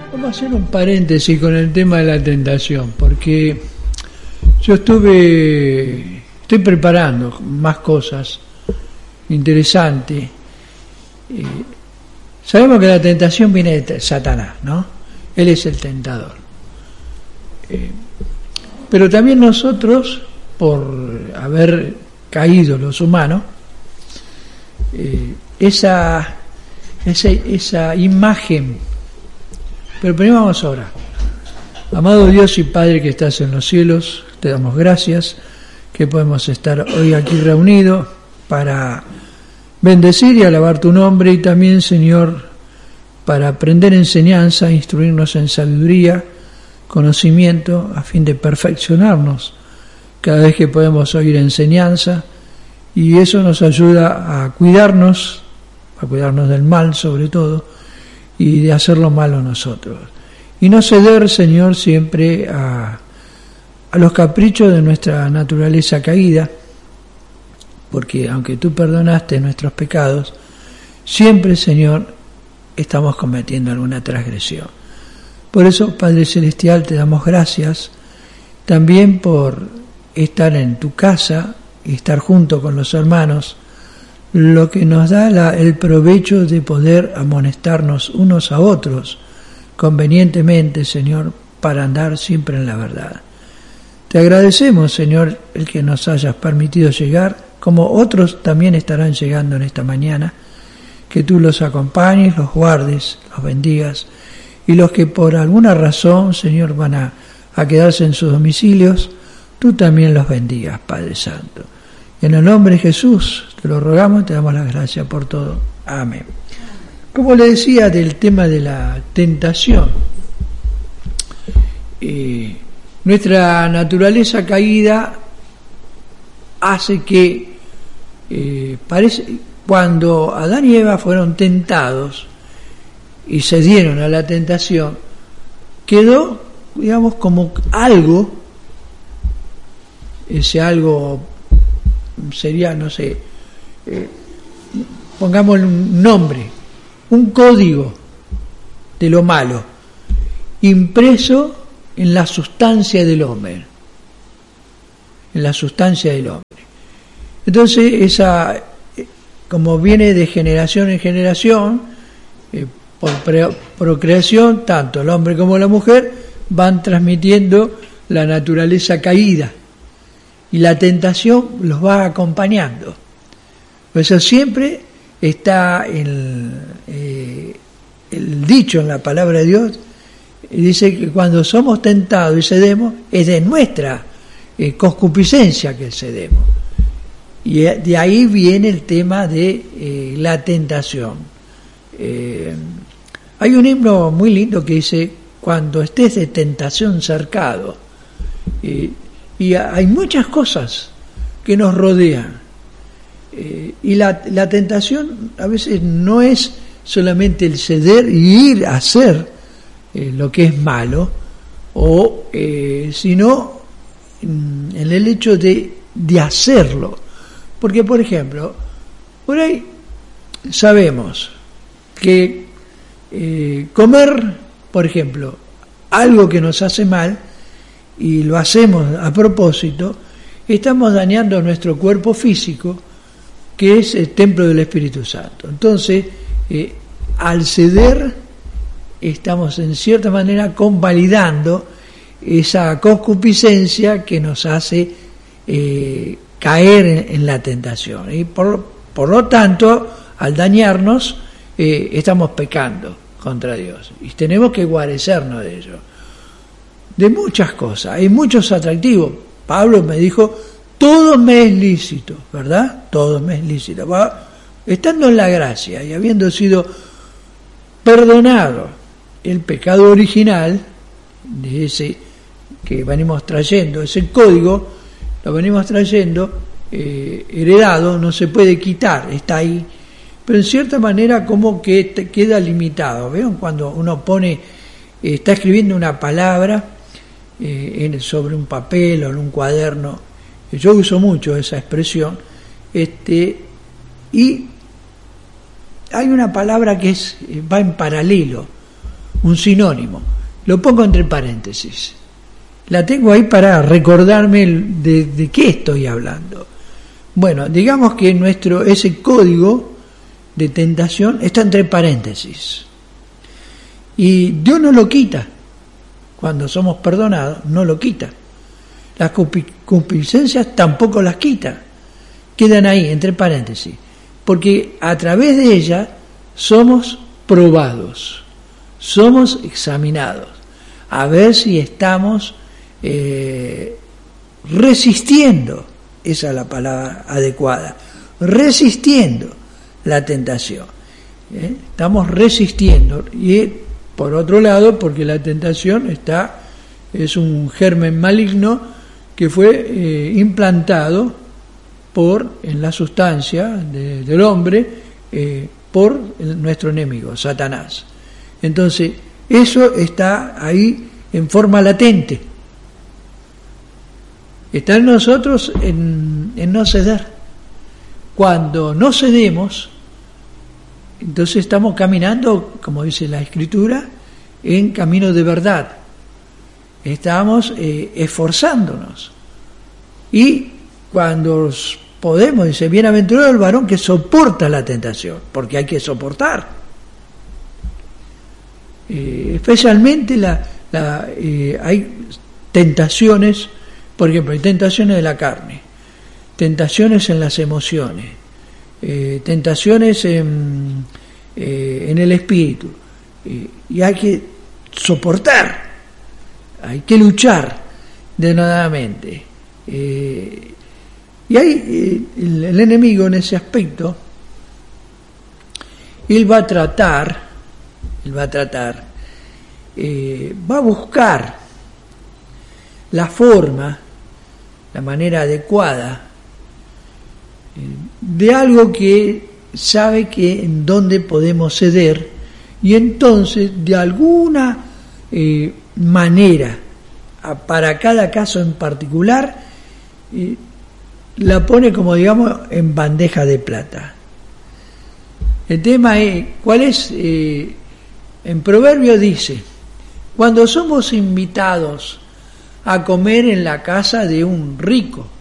Vamos a hacer un paréntesis con el tema de la tentación, porque yo estoy preparando más cosas interesantes. Sabemos que la tentación viene de Satanás, ¿no? Él es el tentador. Pero también nosotros, por haber caído los humanos, esa imagen. Pero primero vamos a orar. Amado Dios y Padre que estás en los cielos, te damos gracias que podemos estar hoy aquí reunidos para bendecir y alabar tu nombre, y también, Señor, para aprender enseñanza, instruirnos en sabiduría, conocimiento, a fin de perfeccionarnos cada vez que podemos oír enseñanza, y eso nos ayuda a cuidarnos del mal sobre todo, y de hacer lo malo nosotros. Y no ceder, Señor, siempre a los caprichos de nuestra naturaleza caída, porque aunque tú perdonaste nuestros pecados, siempre, Señor, estamos cometiendo alguna transgresión. Por eso, Padre Celestial, te damos gracias también por estar en tu casa y estar junto con los hermanos, lo que nos da el provecho de poder amonestarnos unos a otros convenientemente, Señor, para andar siempre en la verdad. Te agradecemos, Señor, el que nos hayas permitido llegar, como otros también estarán llegando en esta mañana, que tú los acompañes, los guardes, los bendigas, y los que por alguna razón, Señor, van a quedarse en sus domicilios, tú también los bendigas, Padre Santo. En el nombre de Jesús te lo rogamos y te damos las gracias por todo. Amén. Como le decía del tema de la tentación, nuestra naturaleza caída hace que cuando Adán y Eva fueron tentados y cedieron a la tentación, quedó, digamos, como algo, ese algo sería, no sé, pongámosle un nombre, un código de lo malo, impreso en la sustancia del hombre, Entonces, esa, como viene de generación en generación, por procreación, tanto el hombre como la mujer van transmitiendo la naturaleza caída, y la tentación los va acompañando. Por eso siempre está el dicho en la palabra de Dios, dice que cuando somos tentados y cedemos, es de nuestra concupiscencia que cedemos. Y de ahí viene el tema de la tentación. Hay un himno muy lindo que dice: cuando estés de tentación cercado. Y hay muchas cosas que nos rodean. Y la tentación a veces no es solamente el ceder y ir a hacer lo que es malo, sino en el hecho de hacerlo. Porque, por ejemplo, por ahí sabemos que comer, por ejemplo, algo que nos hace mal, y lo hacemos a propósito, estamos dañando nuestro cuerpo físico, que es el templo del Espíritu Santo. Entonces, al ceder, estamos en cierta manera convalidando esa concupiscencia que nos hace caer en la tentación. Y por lo tanto, al dañarnos, estamos pecando contra Dios. Y tenemos que guarecernos de ello. De muchas cosas, hay muchos atractivos. Pablo me dijo: todo me es lícito, ¿verdad? Todo me es lícito. Estando en la gracia y habiendo sido perdonado el pecado original, de ese que venimos trayendo, ese código, lo venimos trayendo heredado, no se puede quitar, está ahí, pero en cierta manera como que queda limitado. ¿Ven? Cuando uno está escribiendo una palabra sobre un papel o en un cuaderno, yo uso mucho esa expresión, y hay una palabra que va en paralelo, un sinónimo. Lo pongo entre paréntesis. La tengo ahí para recordarme de qué estoy hablando. Bueno, digamos que ese código de tentación está entre paréntesis. Y Dios no lo quita. Cuando somos perdonados, no lo quita. Las concupiscencias tampoco las quita. Quedan ahí, entre paréntesis. Porque a través de ellas somos probados, somos examinados. A ver si estamos resistiendo, esa es la palabra adecuada, resistiendo la tentación. Estamos resistiendo. Y por otro lado, porque la tentación es un germen maligno que fue implantado en la sustancia del hombre por nuestro enemigo, Satanás. Entonces, eso está ahí en forma latente. Está en nosotros en no ceder. Cuando no cedemos, entonces estamos caminando, como dice la Escritura, en camino de verdad. Estamos esforzándonos. Y cuando podemos, dice, bienaventurado el varón que soporta la tentación, porque hay que soportar. Especialmente hay tentaciones, por ejemplo, hay tentaciones de la carne, tentaciones en las emociones, tentaciones en el espíritu, y hay que soportar, hay que luchar denodadamente. Y hay el enemigo en ese aspecto, él va a tratar, va a buscar la forma, la manera adecuada de algo que sabe que en dónde podemos ceder, y entonces de alguna manera, para cada caso en particular, la pone, como digamos, en bandeja de plata. El tema es, ¿cuál es? En Proverbio dice, cuando somos invitados a comer en la casa de un rico,